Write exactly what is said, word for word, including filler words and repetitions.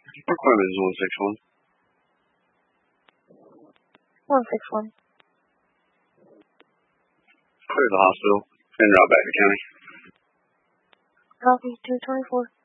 Requirement is one six one. one six one. Clear the hospital. Send route back to county. Copy, two twenty-four.